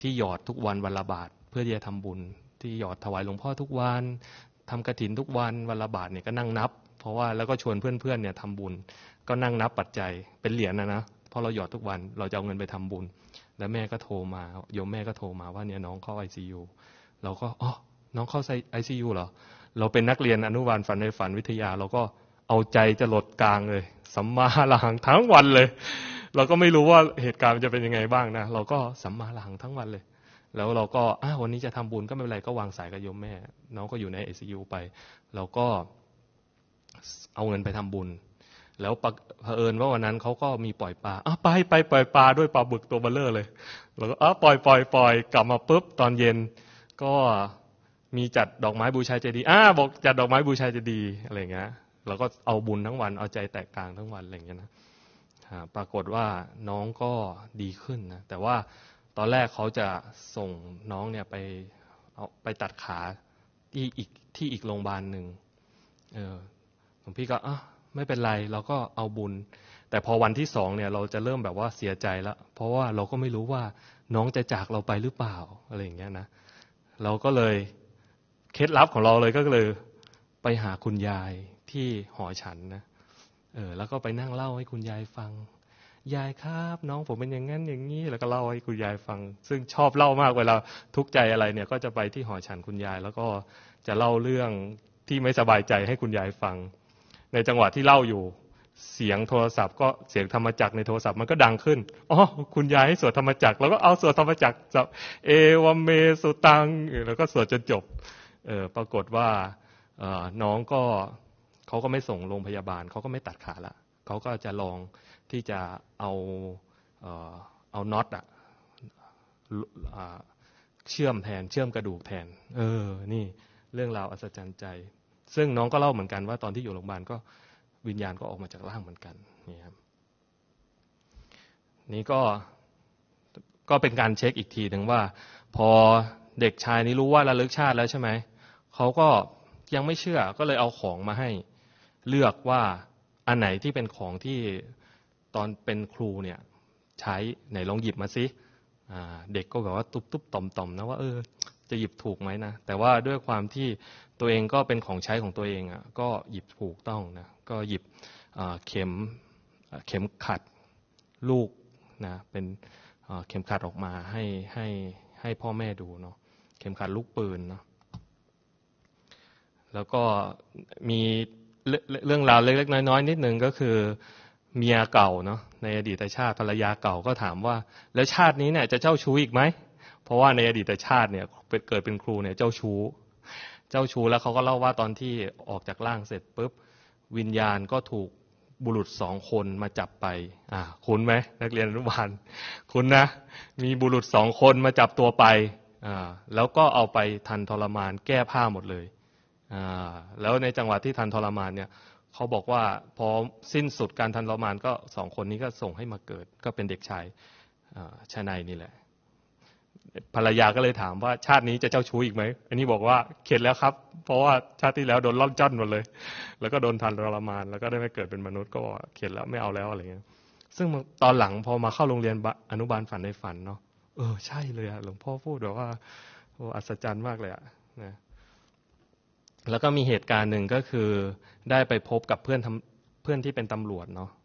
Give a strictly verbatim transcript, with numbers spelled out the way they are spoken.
ที่หยอดทุกวันวันละบาทเพื่อที่จะทำบุญที่หยอดถวายหลวงพ่อทุกวันทำกฐินทุกวันวันละบาทเนี่ยก็นั่งนับเพราะว่าแล้วก็ชวนเพื่อนๆเนี่ยทำบุญก็นั่งนับปัจจัยเป็นเหรียญนะนะเพราะเราหยอดทุกวันเราจะเอาเงินไปทำบุญแล้วแม่ก็โทรมาโยมแม่ก็โทรมาว่าเนี่ยน้องเข้า ไอ ซี ยู เราก็อ๋อน้องเข้า ไอ ซี ยู เหรอเราเป็นนักเรียนอนุบาลฝันในฝันวิทยาเราก็เอาใจจะหลดกลางเลยสัมมาอรหังทั้งวันเลยเราก็ไม่รู้ว่าเหตุการณ์มันจะเป็นยังไงบ้างนะเราก็สัมมาอรหังทั้งวันเลยแล้วเราก็อ้าววันนี้จะทำบุญก็ไม่เป็นไรก็วางสายกับโยมแม่น้องก็อยู่ใน ไอ ซี ยู ไปเราก็เอาเงินไปทำบุญแล้วเผอิญว่าวันนั้นเขาก็มีปล่อยปลาอ้าวไปไปปล่อยปลาด้วยปลาบึกตัวเบลเลอร์เลยเราก็อ้าวปล่อยปล่อยปล่อยกลับมาปุ๊บตอนเย็นก็มีจัดดอกไม้บูชาเจดีย์อ้าบอกจัดดอกไม้บูชาเจดีย์อะไรอย่างเงี้ยเราก็เอาบุญทั้งวันเอาใจแตกกลางทั้งวันอะไรอย่างเงี้ยนะปรากฏว่าน้องก็ดีขึ้นนะแต่ว่าตอนแรกเขาจะส่งน้องเนี่ยไปเอาไปตัดขาที่อีกที่อีกโรงพยาบาลหนึ่งเออหลวงพี่ก็อ่ะไม่เป็นไรเราก็เอาบุญแต่พอวันที่สองเนี่ยเราจะเริ่มแบบว่าเสียใจแล้วเพราะว่าเราก็ไม่รู้ว่าน้องจะจากเราไปหรือเปล่าอะไรอย่างเงี้ยนะเราก็เลยเคล็ดลับของเราเลยก็เลยไปหาคุณยายที่หอฉันนะเออแล้วก็ไปนั่งเล่าให้คุณยายฟังยายครับน้องผมเป็นอย่างนั้นอย่างนี้แล้วก็เล่าให้คุณยายฟังซึ่งชอบเล่ามากเวลาทุกข์ใจอะไรเนี่ยก็จะไปที่หอฉันคุณยายแล้วก็จะเล่าเรื่องที่ไม่สบายใจให้คุณยายฟังในจังหวะที่เล่าอยู่เสียงโทรศัพท์ก็เสียงธรรมจักรในโทรศัพท์มันก็ดังขึ้นอ๋อคุณยายให้สวดธรรมจักรแล้วก็เอาสวดธรรมจักรจับเอวเมสุตังแล้วก็สวดจนจบเออปรากฏว่าเออน้องก็เขาก็ไม่ส่งโรงพยาบาลเขาก็ไม่ตัดขาละเขาก็จะลองที่จะเอาเอ่อเอาน็อตอะเชื่อมแทนเชื่อมกระดูกแทนเออนี่เรื่องราวอัศจรรย์ใจซึ่งน้องก็เล่าเหมือนกันว่าตอนที่อยู่โรงพยาบาลก็วิญญาณก็ออกมาจากร่างเหมือนกันนี่ครับนี่ก็ก็เป็นการเช็คอีกทีหนึ่งว่าพอเด็กชายนี้รู้ว่าระลึกชาติแล้วใช่ไหมเขาก็ยังไม่เชื่อก็เลยเอาของมาให้เลือกว่าอันไหนที่เป็นของที่ตอนเป็นครูเนี่ยใช้ไหนลองหยิบมาสิเด็กก็แบบว่าตุ๊บตุ๊บต่อมต่อมนะว่าเออจะหยิบถูกไหมนะแต่ว่าด้วยความที่ตัวเองก็เป็นของใช้ของตัวเองอ่ะก็หยิบถูกต้องนะก็หยิบเข็มเข็มขัดลูกนะเป็นเข็มขัดออกมาให้ให้ให้พ่อแม่ดูเนาะเข็มขัดลูกปืนเนาะแล้วก็มีเรื่องราวเล็กๆน้อยๆนิดนึงก็คือเมียเก่าเนาะในอดีตชาติภรรยาเก่าก็ถามว่าแล้วชาตินี้เนี่ยจะเจ้าชู้อีกไหมเพราะว่าในอดีตชาติเนี่ยเกิดเป็นครูเนี่ยเจ้าชู้เจ้าชู้แล้วเขาก็เล่าว่าตอนที่ออกจากร่างเสร็จปุ๊บวิญญาณก็ถูกบุรุษสองคนมาจับไปอ่าคุ้นไหมนักเรียนอนุบาลคุ้นนะมีบุรุษสองคนมาจับตัวไปอ่าแล้วก็เอาไปทันทรมานแก้ผ้าหมดเลยอ่าแล้วในจังหวะที่ทันทรมานเนี่ยเขาบอกว่าพอสิ้นสุดการทันทรมานก็สองคนนี้ก็ส่งให้มาเกิดก็เป็นเด็กชายชนัยนี่แหละภรรยาก็เลยถามว่าชาตินี้จะเจ้าชู้อีกไหมอันนี้บอกว่าเข็ดแล้วครับเพราะว่าชาติที่แล้วโดนล่อนจ้อนหมดเลยแล้วก็โดนทันทรมานแล้วก็ได้ไม่เกิดเป็นมนุษย์ก็บอกเข็ดแล้วไม่เอาแล้วอะไรเงี้ยซึ่งตอนหลังพอมาเข้าโรงเรียนอนุบาลฝันในฝันเนาะเออใช่เลยอะหลวงพ่อพูดแบบว่าโอ้อัศจรรย์มากเลยอะนะแล้วก็มีเหตุการณ์หนึ่งก็คือได้ไปพบกับเพื่อนทำเพื่อนที่เป็นตำรวจเนาะ